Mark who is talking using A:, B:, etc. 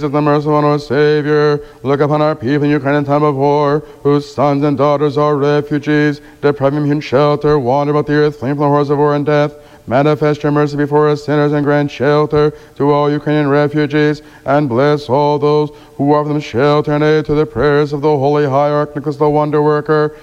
A: The merciful one, our Savior, look upon our people in Ukraine in time of war, whose sons and daughters are refugees, deprived of human shelter, wander about the earth, fleeing from the horrors of war and death. Manifest your mercy before us sinners and grant shelter to all Ukrainian refugees, and bless all those who offer them shelter and aid to the prayers of the Holy Hierarch Nicholas the Wonder Worker,